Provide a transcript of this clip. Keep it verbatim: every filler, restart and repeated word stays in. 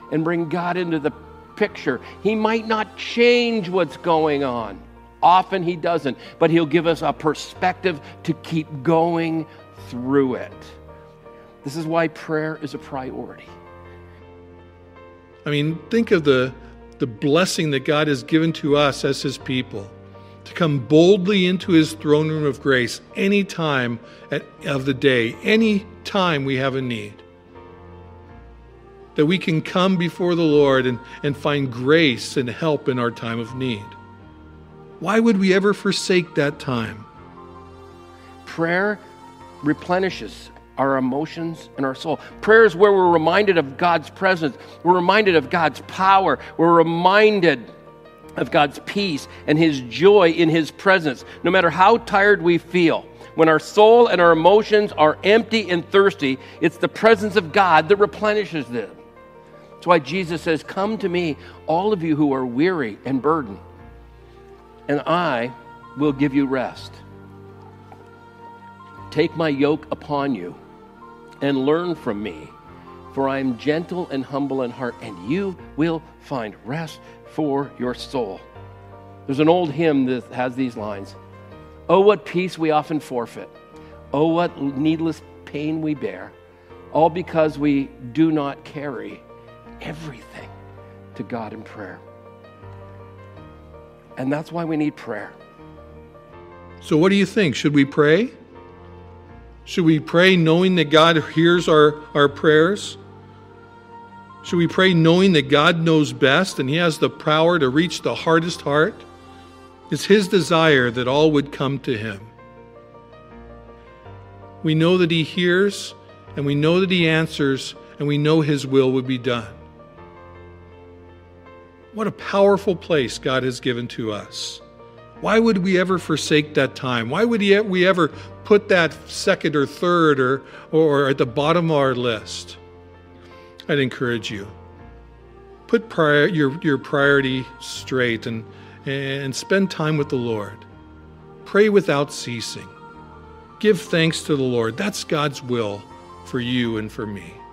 and bring God into the picture. He might not change what's going on. Often he doesn't, but he'll give us a perspective to keep going through it. This is why prayer is a priority. I mean, think of the, the blessing that God has given to us as his people, to come boldly into his throne room of grace any time at, of the day, any time we have a need. That we can come before the Lord and, and find grace and help in our time of need. Why would we ever forsake that time? Prayer replenishes our emotions and our soul. Prayer is where we're reminded of God's presence. We're reminded of God's power. We're reminded of God's peace and his joy in his presence. No matter how tired we feel, when our soul and our emotions are empty and thirsty, it's the presence of God that replenishes them. That's why Jesus says, "Come to me, all of you who are weary and burdened, and I will give you rest. Take my yoke upon you and learn from me, for I am gentle and humble in heart, and you will find rest for your soul." There's an old hymn that has these lines. "Oh, what peace we often forfeit. Oh, what needless pain we bear, all because we do not carry everything to God in prayer." And that's why we need prayer. So what do you think? Should we pray? Should we pray knowing that God hears our, our prayers? Should we pray knowing that God knows best and he has the power to reach the hardest heart? It's his desire that all would come to him. We know that he hears, and we know that he answers, and we know his will would be done. What a powerful place God has given to us. Why would we ever forsake that time? Why would we ever put that second or third or, or at the bottom of our list? I'd encourage you. Put prior, your, your priority straight and, and spend time with the Lord. Pray without ceasing. Give thanks to the Lord. That's God's will for you and for me.